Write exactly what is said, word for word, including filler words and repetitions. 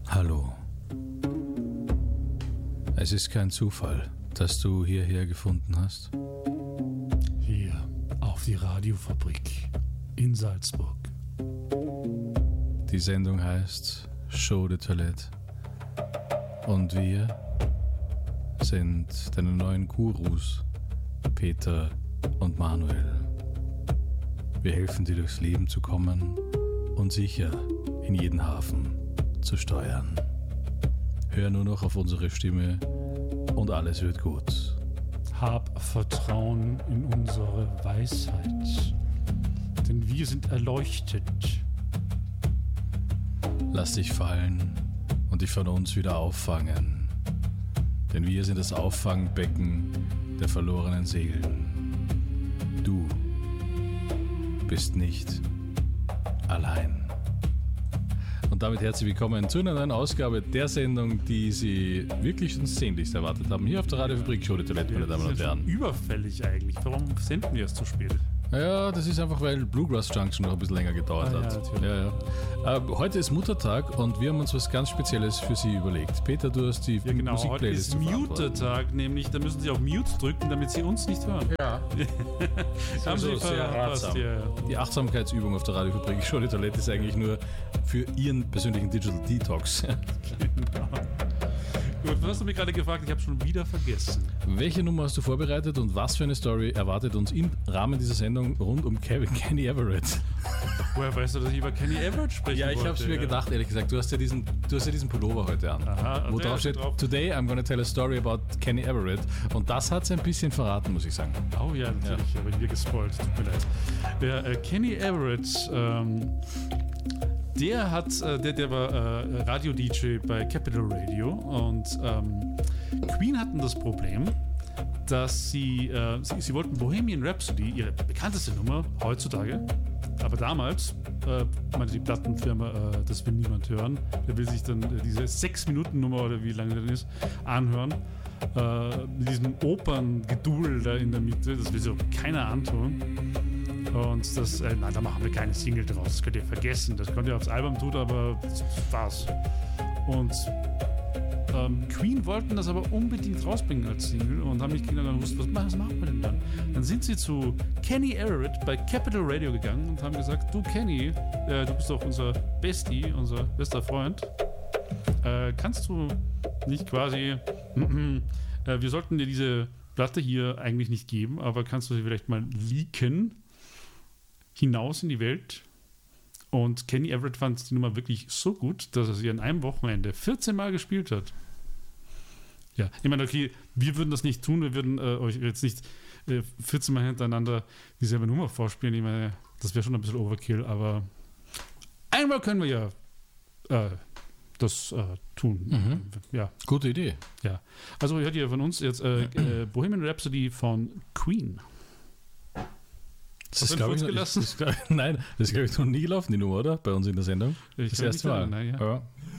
Hallo. Es ist kein Zufall, dass du hierher gefunden hast. Hier auf die Radiofabrik in Salzburg. Die Sendung heißt Show de Toilette. Und wir sind deine neuen Gurus, Peter und Manuel. Wir helfen dir durchs Leben zu kommen und sicher in jeden Hafen zu steuern. Hör nur noch auf unsere Stimme und alles wird gut. Hab Vertrauen in unsere Weisheit, denn wir sind erleuchtet. Lass dich fallen und dich von uns wieder auffangen, denn wir sind das Auffangbecken der verlorenen Seelen. Du bist nicht allein. Und damit herzlich willkommen zu einer neuen Ausgabe der Sendung, die Sie wirklich schon sehnlichst erwartet haben. Hier auf der Radiofabrik Show de Toilette, meine Damen und Herren. Überfällig eigentlich. Warum senden wir es zu spät? Ja, das ist einfach, weil Bluegrass Junction noch ein bisschen länger gedauert ah, hat. Ja, ja, ja. Äh, heute ist Muttertag und wir haben uns was ganz Spezielles für Sie überlegt. Peter, du hast die ja, genau. Musikplaylist Heute ist Mute-Tag, nämlich da müssen Sie auf Mute drücken, damit Sie uns nicht hören. Ja. Haben so, Sie sehr ratsam. Ja, ja. Die Achtsamkeitsübung auf der Radiofabrik Show de Toilette ist eigentlich nur für Ihren persönlichen Digital Detox. Genau. Gut, was hast du mich gerade gefragt? Ich habe schon wieder vergessen. Welche Nummer hast du vorbereitet und was für eine Story erwartet uns im Rahmen dieser Sendung rund um Kevin, Kenny Everett? Woher weißt du, dass ich über Kenny Everett sprechen Ja, ich habe es mir ja. gedacht, ehrlich gesagt. Du hast ja diesen, du hast ja diesen Pullover heute an, Aha, wo ja, drauf steht, drauf. Today I'm gonna tell a story about Kenny Everett. Und das hat es ein bisschen verraten, muss ich sagen. Oh ja, natürlich, ja. Aber wir gespoilt, tut mir leid. Der äh, Kenny Everett, ähm, der hat, äh, der, der war äh, Radio-D J bei Capital Radio und ähm, Queen hatten das Problem, dass sie, äh, sie, sie wollten Bohemian Rhapsody, ihre bekannteste Nummer heutzutage, aber damals, äh, meinte die Plattenfirma, äh, das will niemand hören, der will sich dann äh, diese sechs Minuten Nummer oder wie lange das ist, anhören. Äh, mit diesem Operngedudel da in der Mitte, das will so keiner antun. Und das, äh, nein, da machen wir keine Single draus, das könnt ihr vergessen, das könnt ihr aufs Album tun, aber das war's. Und ähm, Queen wollten das aber unbedingt rausbringen als Single und haben nicht genau gewusst, was, was machen wir denn dann? Dann sind sie zu Kenny Everett bei Capital Radio gegangen und haben gesagt, du Kenny, äh, du bist doch unser Bestie, unser bester Freund, äh, kannst du nicht quasi, äh, wir sollten dir diese Platte hier eigentlich nicht geben, aber kannst du sie vielleicht mal leaken hinaus in die Welt? Und Kenny Everett fand die Nummer wirklich so gut, dass er sie an einem Wochenende vierzehn Mal gespielt hat. Ja, ich meine, okay, wir würden das nicht tun, wir würden äh, euch jetzt nicht äh, vierzehn Mal hintereinander dieselbe Nummer vorspielen. Ich meine, das wäre schon ein bisschen Overkill, aber einmal können wir ja äh, das äh, tun. Mhm. Ja. Gute Idee. Ja. Also hört ihr von uns jetzt äh, äh, Bohemian Rhapsody von Queen. Das ist, glaube ich, das ist, glaub ich, nein, das ist, glaube ich, noch nie gelaufen, die Nummer, oder? Bei uns in der Sendung. Ich das erste Mal. Nein, ja. Ja.